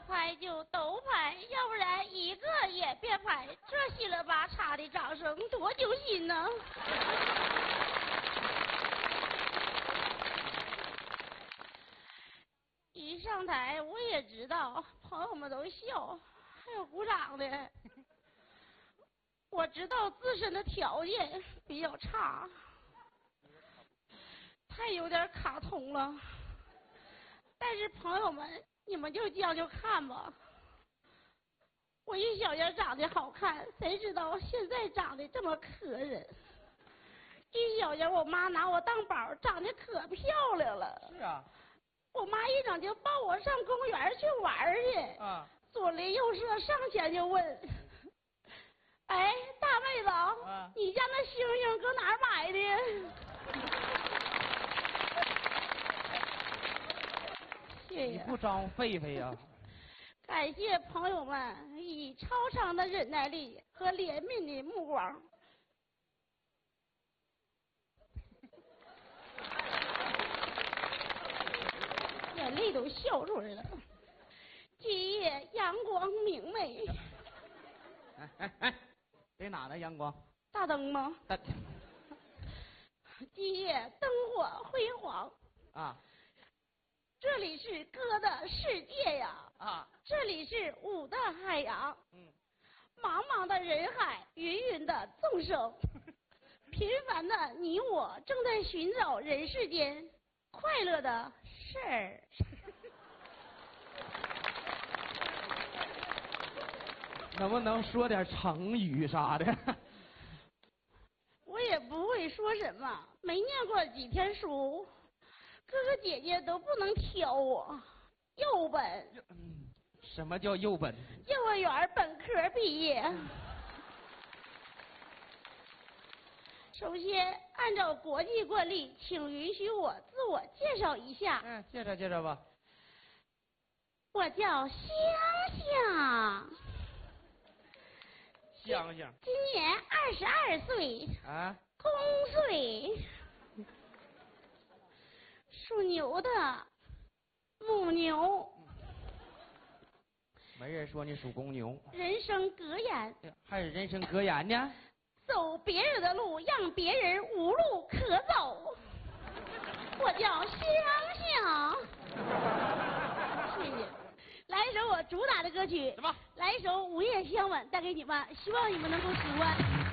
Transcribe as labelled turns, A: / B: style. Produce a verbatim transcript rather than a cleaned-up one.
A: 拍就都拍，要不然一个也别拍。这稀了吧嚓的掌声多揪心呢！一上台我也知道，朋友们都笑，还有鼓掌的。我知道自身的条件比较差，太有点卡通了。但是朋友们，你们就将就看吧。我一小人长得好看，谁知道现在长得这么磕碜？一小人，我妈拿我当宝，长得可漂亮了。
B: 是啊。
A: 我妈一整就抱我上公园去玩去。
B: 啊。
A: 左邻右舍上前就问：“哎，大妹子，啊、你家那星星搁哪儿买的？”谢谢。
B: 你不招狒狒呀？
A: 感谢朋友们以超长的忍耐力和怜悯的目光。眼泪都笑出来了。今夜阳光明媚。
B: 哎哎哎，在哪呢？阳光？
A: 大灯吗？
B: 大。
A: 今夜灯火辉煌。
B: 啊。
A: 这里是歌的世界呀！
B: 啊。
A: 这里是舞的海洋。
B: 嗯。
A: 茫茫的人海，芸芸的众生，平凡的你我正在寻找人世间快乐的事儿。
B: 能不能说点成语啥的？
A: 我也不会说什么，没念过几天书，哥哥姐姐都不能挑我。幼本。
B: 嗯，什么叫幼本？
A: 幼儿园本科毕业。首先，按照国际惯例，请允许我自我介绍一下。
B: 嗯，介绍介绍吧。
A: 我叫香香。
B: 香香。
A: 今年二十二岁。
B: 啊。
A: 公岁。属牛的。母牛。
B: 没人说你属公牛。
A: 人生格言。
B: 还有人生格言呢？
A: 走别人的路，让别人无路可走。我叫香香。谢谢。来一首我主打的歌曲。
B: 什么？
A: 来一首《午夜相吻》，带给你们，希望你们能够喜欢。